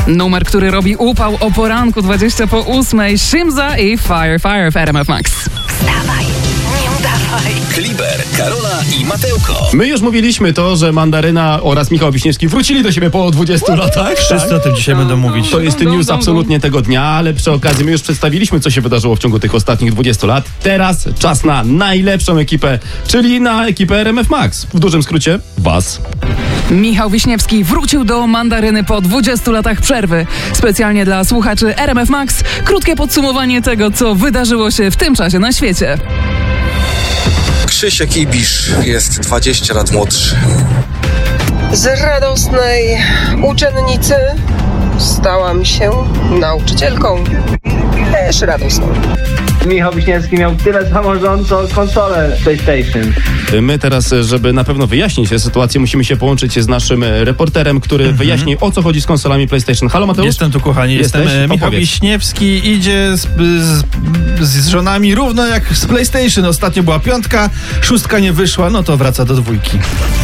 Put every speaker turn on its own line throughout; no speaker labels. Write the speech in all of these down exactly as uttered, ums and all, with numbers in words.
Numer, który robi upał o poranku, dwadzieścia po ósmej. Shimza i Fire Fire w R M F Max.
Wstawaj, nie udawaj.
Kliber, Karola i Mateuko.
My już mówiliśmy to, że Mandaryna oraz Michał Wiśniewski wrócili do siebie po dwudziestu latach.
Wszyscy
tak?
o tym dzisiaj będą mówić.
To jest news absolutnie tego dnia, ale przy okazji my już przedstawiliśmy, co się wydarzyło w ciągu tych ostatnich dwudziestu lat. Teraz czas na najlepszą ekipę, czyli na ekipę R M F Max. W dużym skrócie was.
Michał Wiśniewski wrócił do Mandaryny po dwudziestu latach przerwy. Specjalnie dla słuchaczy R M F Max krótkie podsumowanie tego, co wydarzyło się w tym czasie na świecie.
Krzysiek Ibisz jest dwadzieścia lat młodszy.
Z radosnej uczennicy stałam się nauczycielką. Też radosną.
Michał Wiśniewski miał tyle samo żon, co konsolę PlayStation.
My teraz, żeby na pewno wyjaśnić tę sytuację, musimy się połączyć z naszym reporterem, który mm-hmm. wyjaśni, o co chodzi z konsolami PlayStation. Halo, Mateusz?
Jestem tu, kochani.
Jesteś?
Jestem Michał
Opowiedz.
Wiśniewski. Idzie z, z, z żonami równo jak z PlayStation. Ostatnio była piątka, szóstka nie wyszła, no to wraca do dwójki.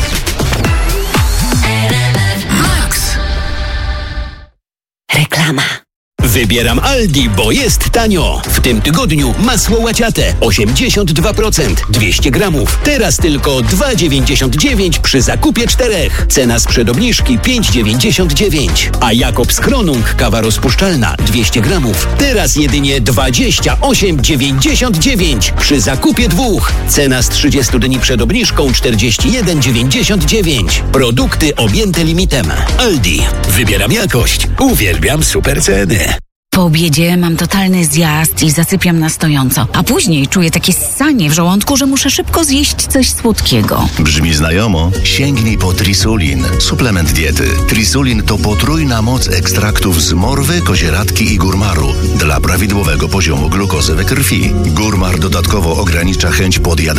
Reklama.
Wybieram Aldi, bo jest tanio. W tym tygodniu masło łaciate osiemdziesiąt dwa procent, dwieście gramów. Teraz tylko dwa dziewięćdziesiąt dziewięć przy zakupie czterech. Cena sprzed obniżki pięć dziewięćdziesiąt dziewięć. A Jakobs Kronung kawa rozpuszczalna dwieście gramów. Teraz jedynie dwadzieścia osiem dziewięćdziesiąt dziewięć przy zakupie dwóch. Cena z trzydziestu dni przed obniżką czterdzieści jeden dziewięćdziesiąt dziewięć. Produkty objęte limitem. Aldi. Wybieram jakość. Uwielbiam super ceny.
Po obiedzie mam totalny zjazd i zasypiam na stojąco, a później czuję takie ssanie w żołądku, że muszę szybko zjeść coś słodkiego.
Brzmi znajomo? Sięgnij po Trisulin, suplement diety. Trisulin to potrójna moc ekstraktów z morwy, kozieradki i górmaru dla prawidłowego poziomu glukozy we krwi. Górmar dodatkowo ogranicza chęć podjadania